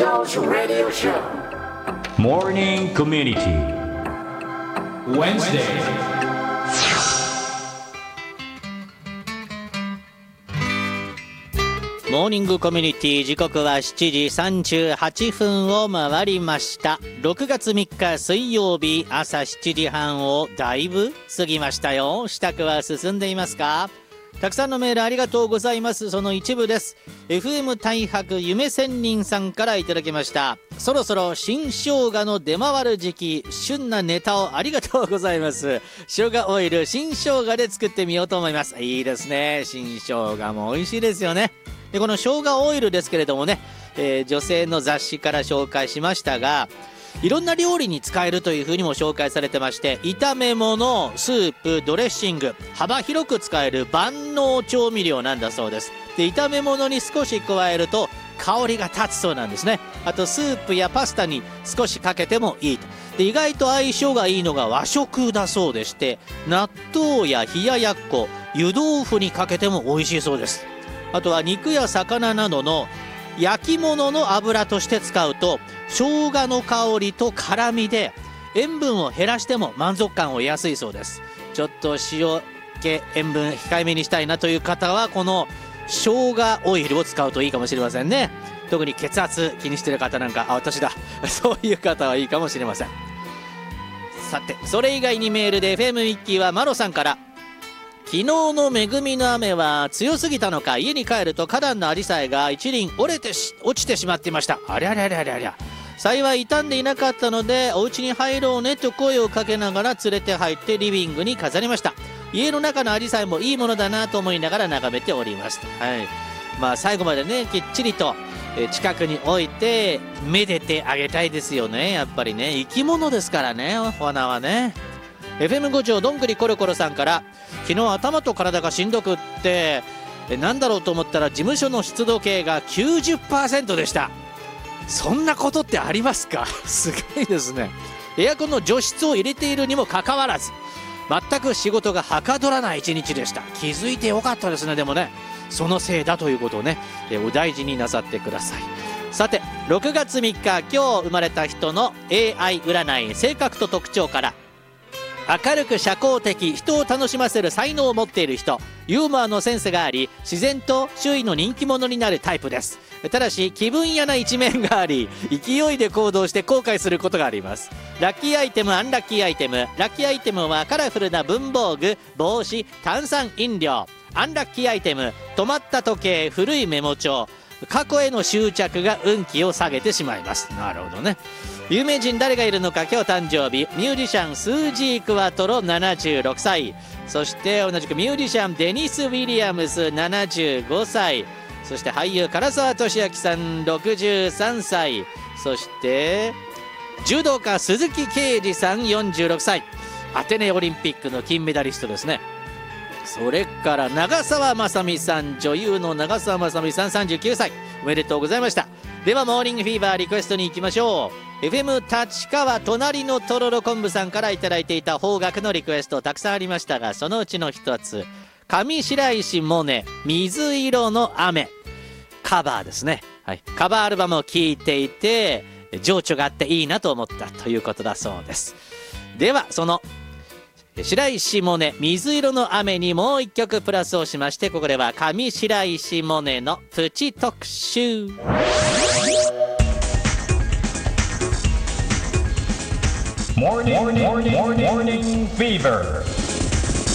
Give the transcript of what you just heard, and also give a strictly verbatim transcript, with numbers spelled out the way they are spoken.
Goes Radio Show Morning Community Wednesday モーニングコミュニティ、時刻はしちじさんじゅうはっぷんを回りました。ろくがつみっか水曜日、朝しちじはんをだいぶ過ぎましたよ。支度は進んでいますか？たくさんのメールありがとうございます。その一部です。 エフエム 大白夢仙人さんからいただきました。そろそろ新生姜の出回る時期、旬なネタをありがとうございます。生姜オイル新生姜で作ってみようと思います。いいですね。新生姜も美味しいですよね。でこの生姜オイルですけれどもね、えー、女性の雑誌から紹介しましたが、いろんな料理に使えるというふうにも紹介されてまして、炒め物、スープ、ドレッシング、幅広く使える万能調味料なんだそうです。で炒め物に少し加えると香りが立つそうなんですね。あとスープやパスタに少しかけてもいいと。で意外と相性がいいのが和食だそうでして、納豆や冷ややっこ、湯豆腐にかけても美味しいそうです。あとは肉や魚などの焼き物の油として使うと、生姜の香りと辛みで塩分を減らしても満足感を得やすいそうです。ちょっと塩気塩分控えめにしたいなという方は、この生姜オイルを使うといいかもしれませんね。特に血圧気にしてる方なんか、あ、私だそういう方はいいかもしれません。さて、それ以外にメールで エフエム ウィッキーはマロさんから、昨日の恵みの雨は強すぎたのか、家に帰ると花壇のアジサイが一輪折れてし落ちてしまっていました。ありゃりゃりゃりゃりゃ。幸い傷んでいなかったので、お家に入ろうねと声をかけながら連れて入ってリビングに飾りました。家の中のアジサイもいいものだなと思いながら眺めております。はい、まあ最後までね、きっちりと近くに置いてめでてあげたいですよね。やっぱりね、生き物ですからね、お花はね。エフエム 五条どんぐりコロコロさんから、昨日頭と体がしんどくってなんだろうと思ったら、事務所の湿度計が きゅうじゅっパーセント でした。そんなことってありますか？すごいですね。エアコンの除湿を入れているにもかかわらず、全く仕事がはかどらない一日でした。気づいてよかったですね。でもね、そのせいだということをね、お大事になさってください。さて、ろくがつみっか、今日生まれた人の エーアイ 占い、性格と特徴から、明るく社交的、人を楽しませる才能を持っている人、ユーモアのセンスがあり、自然と周囲の人気者になるタイプです。ただし気分屋な一面があり、勢いで行動して後悔することがあります。ラッキーアイテム、アンラッキーアイテム。ラッキーアイテムはカラフルな文房具、帽子、炭酸飲料。アンラッキーアイテム、止まった時計、古いメモ帳。過去への執着が運気を下げてしまいます。なるほどね。有名人誰がいるのか、今日誕生日、ミュージシャンスージー・クワトロななじゅうろくさい、そして同じくミュージシャンデニス・ウィリアムスななじゅうごさい、そして俳優唐沢寿明さんろくじゅうさんさい、そして柔道家鈴木啓二さんよんじゅうろくさい、アテネオリンピックの金メダリストですね。それから長澤まさみさん、女優の長澤まさみさんさんじゅうきゅうさい、おめでとうございました。ではモーニングフィーバーリクエストに行きましょう。 エフエム 立川隣のとろろ昆布さんからいただいていた邦楽のリクエストたくさんありましたが、そのうちの一つ、上白石萌音、水色の雨、カバーですね。はい、カバーアルバムを聴いていて情緒があっていいなと思ったということだそうです。ではその白石萌音、水色の雨にもう一曲プラスをしまして、ここでは上白石萌音のプチ特集。 Morning, morning, morning, morning fever.